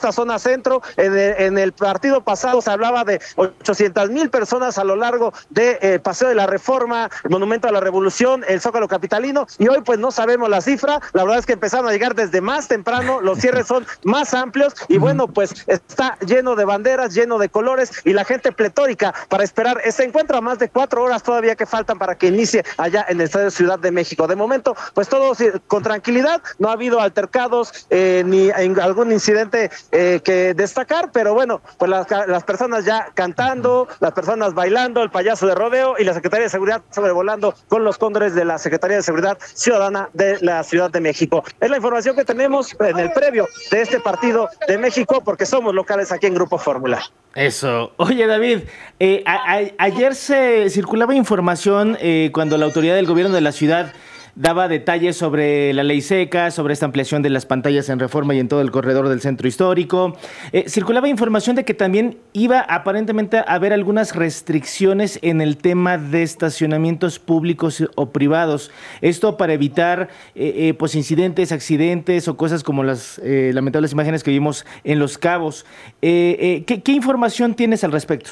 esta zona centro. En el partido pasado se hablaba de 800,000 personas a lo largo de Paseo de la Reforma, el Monumento a la Revolución, el Zócalo capitalino, y hoy pues no sabemos la cifra. La verdad es que empezaron a llegar desde más temprano, los cierres son más amplios y bueno, pues está lleno de banderas, lleno de colores y la gente pletórica para esperar este encuentro a más de 4 horas todavía que faltan para que inicie allá en el Estadio Ciudad de México. De momento, pues todo con tranquilidad, no ha habido altercados ni algún incidente que destacar, pero bueno, pues las personas ya cantando, las personas bailando, el payaso de rodeo y la Secretaría de Seguridad sobrevolando con los cóndores de la Secretaría de Seguridad Ciudadana de la Ciudad de México. Es la información que tenemos en el previo de este partido de México, porque somos locales aquí en Grupo Fórmula. Eso. Oye, David, ayer se circulaba información cuando la autoridad del gobierno de la ciudad daba detalles sobre la ley seca, sobre esta ampliación de las pantallas en Reforma y en todo el corredor del centro histórico. Circulaba información de que también iba aparentemente a haber algunas restricciones en el tema de estacionamientos públicos o privados. Esto para evitar pues incidentes, accidentes o cosas como las lamentables imágenes que vimos en Los Cabos. ¿Qué información tienes al respecto?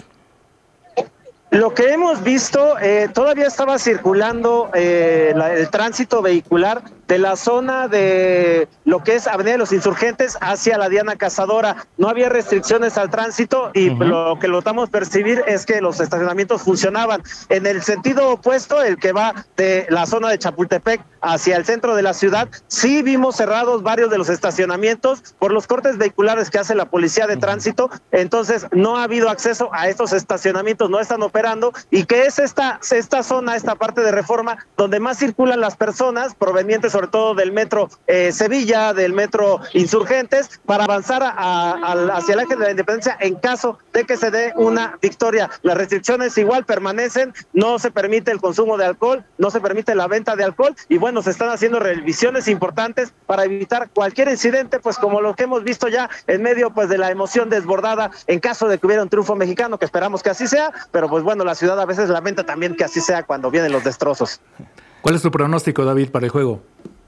Lo que hemos visto, todavía estaba circulando el tránsito vehicular de la zona de lo que es Avenida de los Insurgentes hacia la Diana Cazadora. No había restricciones al tránsito y lo que logramos percibir es que los estacionamientos funcionaban. En el sentido opuesto, el que va de la zona de Chapultepec hacia el centro de la ciudad, sí vimos cerrados varios de los estacionamientos por los cortes vehiculares que hace la Policía de Tránsito. Entonces no ha habido acceso a estos estacionamientos, no están operando, y que es esta zona, esta parte de Reforma, donde más circulan las personas provenientes sobre todo del metro Sevilla, del metro Insurgentes, para avanzar hacia el Ángel de la Independencia en caso de que se dé una victoria. Las restricciones igual permanecen, no se permite el consumo de alcohol, no se permite la venta de alcohol, y bueno, se están haciendo revisiones importantes para evitar cualquier incidente, pues como lo que hemos visto ya en medio pues de la emoción desbordada en caso de que hubiera un triunfo mexicano, que esperamos que así sea, pero pues bueno, la ciudad a veces lamenta también que así sea cuando vienen los destrozos. ¿Cuál es tu pronóstico, David, para el juego?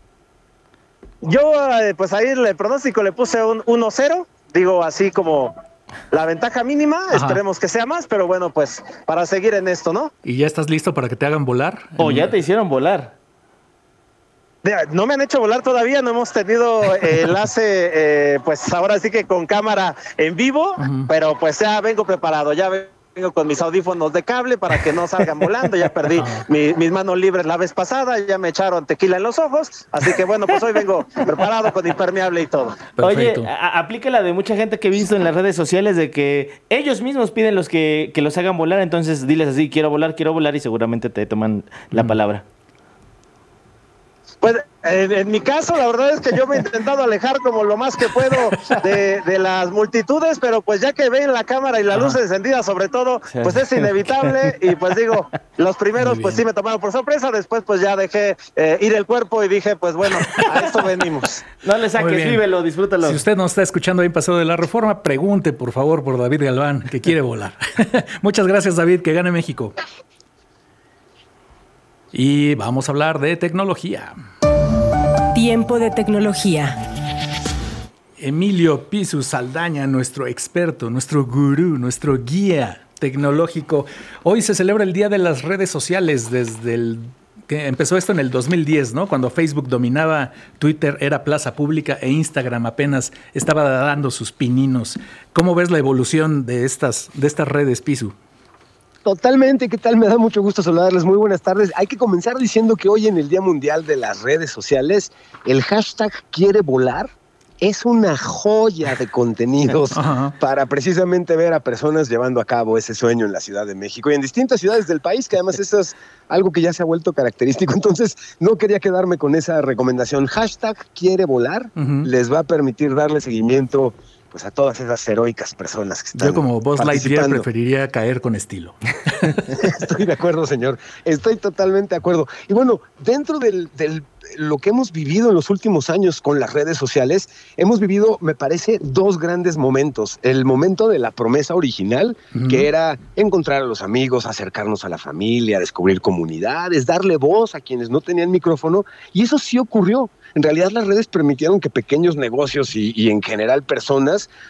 Yo, pues ahí el pronóstico le puse un 1-0, digo así como la ventaja mínima. Ajá. Esperemos que sea más, pero bueno, pues para seguir en esto, ¿no? ¿Y ya estás listo para que te hagan volar? ¿O ya te hicieron volar? No me han hecho volar todavía, no hemos tenido enlace, pues ahora sí que con cámara en vivo, pero pues ya vengo preparado, ya vengo con mis audífonos de cable para que no salgan volando. Ya perdí mis manos libres la vez pasada, ya me echaron tequila en los ojos, así que bueno, pues hoy vengo preparado con impermeable y todo. Perfecto. Oye, aplica la de mucha gente que he visto en las redes sociales de que ellos mismos piden que los hagan volar, entonces diles así, quiero volar, y seguramente te toman la palabra. Pues en mi caso, la verdad es que yo me he intentado alejar como lo más que puedo de las multitudes, pero pues ya que ven la cámara y la luz encendida sobre todo, pues es inevitable, y pues digo, los primeros pues sí me tomaron por sorpresa, después pues ya dejé ir el cuerpo y dije, pues bueno, a esto venimos. No le saques, vívelo, disfrútalo. Si usted nos está escuchando ahí en Paseo de la Reforma, pregunte por favor por David Galván, que quiere volar. Muchas gracias, David, que gane México. Y vamos a hablar de tecnología. Tiempo de tecnología. Emilio Pisu Saldaña, nuestro experto, nuestro gurú, nuestro guía tecnológico. Hoy se celebra el Día de las Redes Sociales desde que empezó esto en el 2010, ¿no? Cuando Facebook dominaba, Twitter era plaza pública e Instagram apenas estaba dando sus pininos. ¿Cómo ves la evolución de estas redes, Pisu? Totalmente, ¿qué tal? Me da mucho gusto saludarles, muy buenas tardes. Hay que comenzar diciendo que hoy en el Día Mundial de las Redes Sociales, el hashtag quiere volar es una joya de contenidos para precisamente ver a personas llevando a cabo ese sueño en la Ciudad de México y en distintas ciudades del país, que además eso es algo que ya se ha vuelto característico. Entonces no quería quedarme con esa recomendación. Hashtag quiere volar les va a permitir darle seguimiento pues a todas esas heroicas personas que están. Yo como Buzz Lightyear preferiría caer con estilo. Estoy de acuerdo, señor. Estoy totalmente de acuerdo. Y bueno, dentro del lo que hemos vivido en los últimos años con las redes sociales, hemos vivido, me parece, dos grandes momentos. El momento de la promesa original, que era encontrar a los amigos, acercarnos a la familia, descubrir comunidades, darle voz a quienes no tenían micrófono, y eso sí ocurrió. En realidad las redes permitieron que pequeños negocios y en general personas